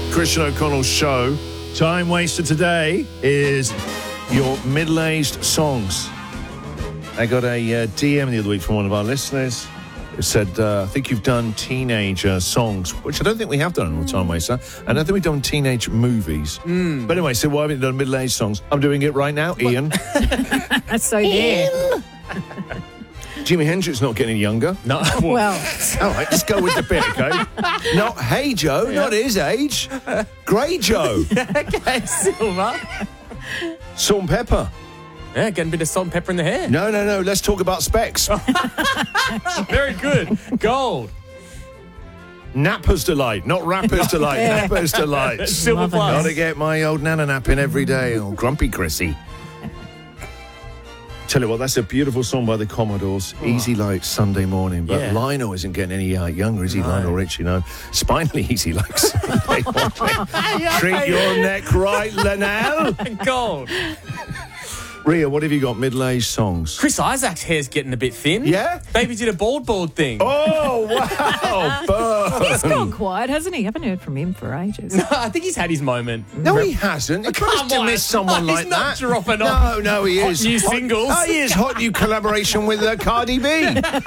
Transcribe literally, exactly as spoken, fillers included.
Christian O'Connell's show. Time waster today is your middle-aged songs. I got a uh, D M the other week from one of our listeners. It said, uh, I think you've done teenager songs, which I don't think we have done on Time Waster. And I don't think we've done teenage movies. Mm. But anyway, so why haven't you done middle-aged songs? I'm doing it right now, Ian. That's so there. Jimi Hendrix not getting any younger. No. Well, All right, let's go with the bit, okay? Not Hey Joe, yeah. Not his age. Grey Joe. Okay, Silver. Salt and pepper. Yeah, getting a bit of salt and pepper in the hair. No, no, no, let's talk about specs. Very good. Gold. Napper's Delight, not Rapper's Delight. Yeah. Napper's Delight. Silver Loving plus. Gotta get my old Nana napping every day. Oh, grumpy Chrissy. Tell you what, that's a beautiful song by the Commodores. Oh. Easy like Sunday morning. But Yeah. Lionel isn't getting any uh, younger, is he, no. Lionel Richie? No. Spinally easy like Sunday morning. Treat your neck right, Linnell. Gold. Ria, what have you got? Middle-aged songs. Chris Isaac's hair's getting a bit thin. Yeah? Baby did a bald bald thing. Oh, wow. Burn. he's gone quiet, hasn't he? Haven't heard from him for ages. No, I think he's had his moment. No, he hasn't. He Come can't on. miss someone He's like not that. dropping No, off no, he hot is. new Hot- singles. Oh, he is. Hot new collaboration with uh, Cardi B.